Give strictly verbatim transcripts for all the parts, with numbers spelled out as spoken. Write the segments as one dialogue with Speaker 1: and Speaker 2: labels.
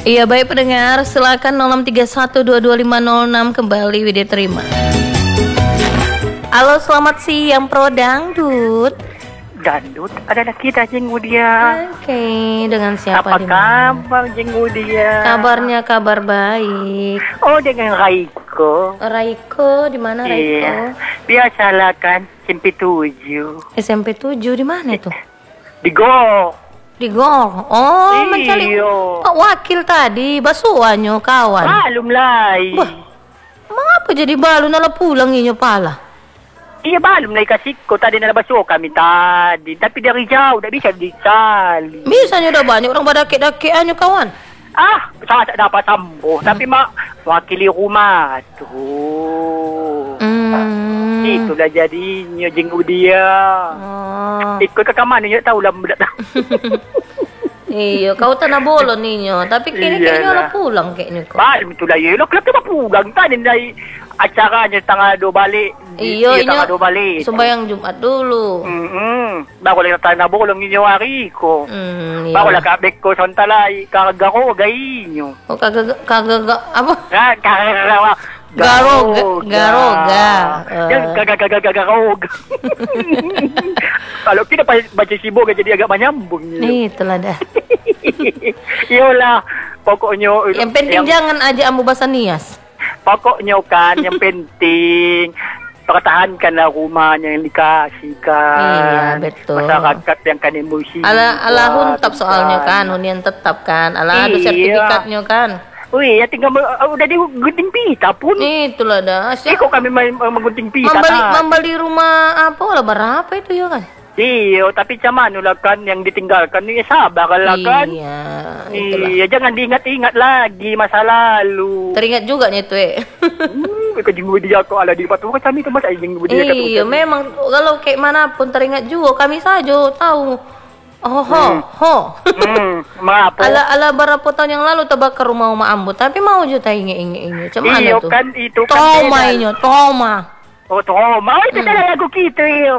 Speaker 1: Iya baik pendengar, silakan nol enam tiga satu dua dua lima nol enam kembali Widya terima. Halo selamat siang Pro Dangdut.
Speaker 2: Dangdut adalah kita Jeng Widya.
Speaker 1: Oke, dengan siapa?
Speaker 2: Apa kabar Jeng Widya?
Speaker 1: Kabarnya kabar baik.
Speaker 2: Oh dengan Raiko.
Speaker 1: Raiko di mana Raiko?
Speaker 2: Iya. Biasalah kan S M P tujuh.
Speaker 1: S M P tujuh di mana itu?
Speaker 2: Di Go.
Speaker 1: Di Gor. Oh,
Speaker 2: Iyo.
Speaker 1: mencari Pak Wakil tadi, basuanyo kawan.
Speaker 2: Malum lah.
Speaker 1: Wah, mengapa jadi balu nala pulang inyo pala?
Speaker 2: Iya malum lah kasih ko tadi nalabaso kami tadi. Tapi dari jauh, tidak bisa dicali.
Speaker 1: Bisa nyo udah banyak orang badake-dake anyo kawan.
Speaker 2: Ah, saya tak dapat sambo. Hmm. Tapi mak wakili rumah tuh.
Speaker 1: Hmm.
Speaker 2: Itulah jadinya Jeng Widya.
Speaker 1: Oh.
Speaker 2: Ikut ke kamar ni tahu lah mudah tahu.
Speaker 1: Iya, kau tanah bolon ninyo, tapi kini kayaknya lah pulang kayaknya kau.
Speaker 2: Baik itulah ya. Lo kenapa pulang tadi dari acaranya tanggal dua balik.
Speaker 1: Iya,
Speaker 2: tanggal dua balik.
Speaker 1: Sembayang Jumat dulu.
Speaker 2: Hmm, -hmm. Baru lang tanah bolong ninyo hari ko.
Speaker 1: Hmm, iya.
Speaker 2: Baru lang kabek ko santalay kagaro gainyo.
Speaker 1: Oh kagak kagak apa?
Speaker 2: Kan kagarawa.
Speaker 1: Garoga, garoga.
Speaker 2: Yang gagagagagaroga. Kalau kita baca sibuk jadi agak menyambung.
Speaker 1: Nih, itulah dah.
Speaker 2: Iyalah, pokoknya.
Speaker 1: Yang penting yang, jangan aja ambu bahasa nias.
Speaker 2: Pokoknya kan, yang penting pertahankanlah rumahnya yang dikasihkan.
Speaker 1: Iya, betul.
Speaker 2: Masyarakat yang kan emosi.
Speaker 1: Ala ala huntap soalnya kan, hunian tetap kan. Ala ada sertifikatnya kan.
Speaker 2: Wih, ya tinggal uh, udah di gunting pita pun.
Speaker 1: Itulah dah.
Speaker 2: Eh, kok kami main uh, menggunting pita?
Speaker 1: Membeli, membeli rumah apa lah berapa itu ya kan?
Speaker 2: Iya, tapi cuman lah kan yang ditinggalkan ini sabar lah kan.
Speaker 1: Iya,
Speaker 2: itulah. Iya, jangan diingat-ingat lagi masa lalu.
Speaker 1: Teringat juga nih tuh eh.
Speaker 2: Hmm, Jeng Widya kok ala di batu kami itu mas Jeng Widya.
Speaker 1: Iya, memang kalau kayak manapun teringat juga kami saja tahu. Oh, ho, hmm. ho.
Speaker 2: Hmm, maaf.
Speaker 1: Ala ala berapa tahun yang lalu tabak ke rumah Uma Ambo, tapi mau juga inge inge inge. Cuman
Speaker 2: iyo,
Speaker 1: tuh.
Speaker 2: Kan itu kan.
Speaker 1: Toma inyo, Toma.
Speaker 2: Oh, Toma. Oh, itu hmm. lagu kita iyo.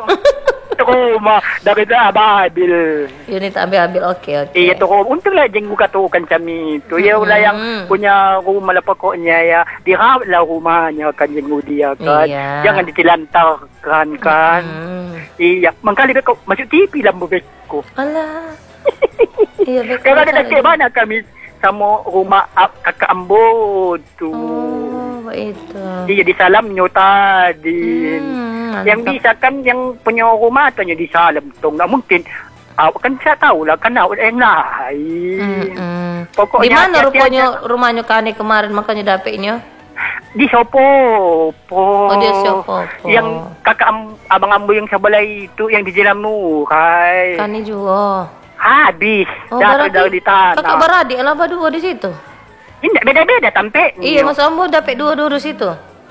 Speaker 2: Toma, dari Abil.
Speaker 1: Unit Abil, oke oke.
Speaker 2: Iya, Toma. Untunglah Jeng buka tuh kan kami itu. Ya ulah yang punya rumah lah pokoknya ya. Dirawat lah rumahnya kan Jeng Widya kan.
Speaker 1: Iya.
Speaker 2: Jangan ditilantarkan kan. Hmm. Iya, mangkali kau masuk T V lah bebekku.
Speaker 1: Alah. Iya betul.
Speaker 2: Kalau ada dekat mana kami sama rumah kakak Ambo tu.
Speaker 1: Oh, itu.
Speaker 2: Iya di salamnya tadi. Hmm, yang bisa kan yang punya rumah tanya di salam tu. Nggak mungkin. Awak kan saya tahu lah kan awak yang lain. Hmm, hmm. Pokoknya
Speaker 1: di mana rupanya rumahnya kane kemarin makanya dapetnya?
Speaker 2: Di Sopopo.
Speaker 1: Oh, di Sopopo.
Speaker 2: Yang kakak am, abang Ambo yang sebelah itu yang di Jalan Nurai.
Speaker 1: Kani juga.
Speaker 2: Habis.
Speaker 1: Oh,
Speaker 2: jatuh dari tanah.
Speaker 1: Kakak beradik lah berdua di situ.
Speaker 2: Ini beda-beda tampaknya.
Speaker 1: Iya, Mas Ambo dapat dua-dua di situ.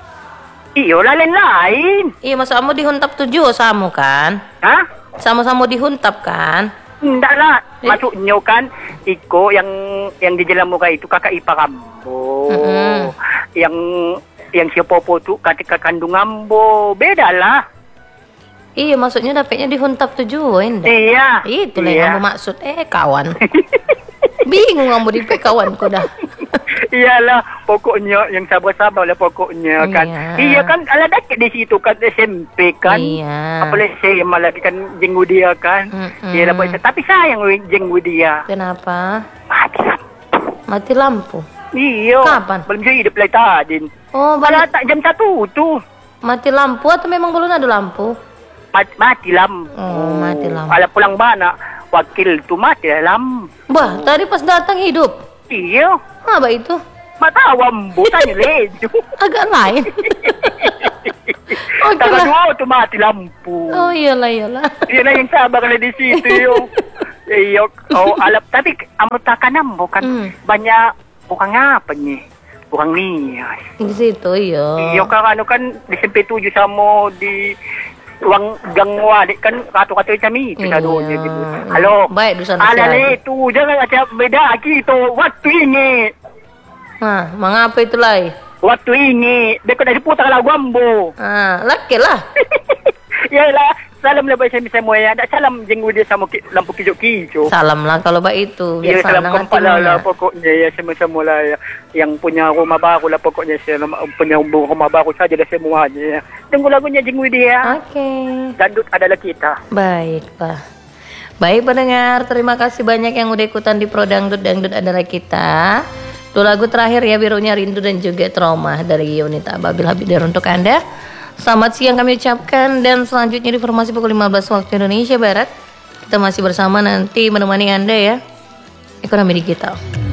Speaker 2: Iya, lain-lain.
Speaker 1: Iya, Mas Ambo dihuntap tujuh sama kan?
Speaker 2: Hah?
Speaker 1: Sama-sama dihuntap kan?
Speaker 2: Enggak lah. Maksudnya kan Iko yang yang di Jalan Muka itu kakak ipar Ambo. Mm-hmm. Yang yang si Popo tuh kakak kandung Ambo. Beda lah.
Speaker 1: Iya, maksudnya dapetnya dihuntap tujuan.
Speaker 2: Iya.
Speaker 1: Itulah
Speaker 2: iya.
Speaker 1: yang mau maksud. Eh, kawan. Bingung kamu di kawan kau dah.
Speaker 2: Iyalah, pokoknya yang sabar-sabar lah pokoknya kan.
Speaker 1: Iya,
Speaker 2: iya kan, ala dekat di situ kan S M P kan.
Speaker 1: Iya.
Speaker 2: Apalagi saya malah kan Jeng Widya kan. Iyalah, tapi sayang Jeng Widya.
Speaker 1: Kenapa?
Speaker 2: Mati lampu.
Speaker 1: Mati lampu?
Speaker 2: Iya.
Speaker 1: Kapan?
Speaker 2: Belum jadi hidup lagi tadi.
Speaker 1: Oh,
Speaker 2: malah tak jam satu tuh.
Speaker 1: Mati lampu atau memang belum ada lampu?
Speaker 2: Mati, mati lampu.
Speaker 1: Oh, mati lampu.
Speaker 2: Kalau pulang mana, wakil tu mati lampu.
Speaker 1: Bah, tadi pas datang hidup?
Speaker 2: Iya.
Speaker 1: Apa itu?
Speaker 2: Mata awam, tanya leju.
Speaker 1: Agak lain.
Speaker 2: Oh, tanggal dua tu mati lampu.
Speaker 1: Oh, iyalah, iyalah.
Speaker 2: Iyalah yang sabar lah di situ, yo. Iyo, oh, alap. Tapi, amutakan nambo kan, hmm. banyak, bukan apa nih. Bukan nias.
Speaker 1: Di situ, iya.
Speaker 2: Iyo, kan ano kan, di S M P tujuh sama di ruang gang wadik kan, ratu-ratu macam itu. Iya. Gitu. Halo.
Speaker 1: Baik, dosa
Speaker 2: Ala le, tu, jangan macam beda gitu. Waktu ini.
Speaker 1: Hah, mengapa itu lai?
Speaker 2: Waktu ini, dia kena diputar lagu Ambo.
Speaker 1: Ah, laki lah.
Speaker 2: Yalah, salam lah baik saya semua ya. Ada salam jeng dia sama ki, lampu hijau-hijau.
Speaker 1: Salam lah kalau baik itu.
Speaker 2: Ya, salam
Speaker 1: senang
Speaker 2: kompak lah, lah
Speaker 1: hatinya.
Speaker 2: pokoknya ya semua-semua lah ya. Yang punya rumah baru lah pokoknya saya punya rumah baru saja dah semuanya ya. Tunggu lagunya jeng dia.
Speaker 1: Oke.
Speaker 2: Dangdut adalah kita.
Speaker 1: Baik, Pak. Baik pendengar, terima kasih banyak yang udah ikutan di Pro Dangdut, Dangdut adalah kita. Itu lagu terakhir ya, Birunya Rindu dan juga Trauma dari Yunita Babil Habidir untuk Anda. Selamat siang kami ucapkan, dan selanjutnya di informasi pukul lima belas waktu Indonesia Barat. Kita masih bersama nanti menemani Anda ya. Ekonomi Digital.